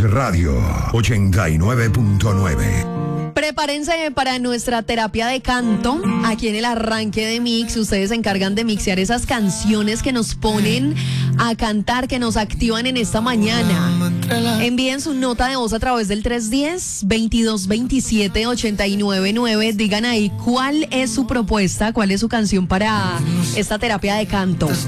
Radio 89.9. Prepárense para nuestra terapia de canto. Aquí en el arranque de Mix, ustedes se encargan de mixear esas canciones que nos ponen a cantar, que nos activan en esta mañana. Envíen su nota de voz a través del 310-2227-899. Digan ahí cuál es su propuesta, cuál es su canción para esta terapia de canto.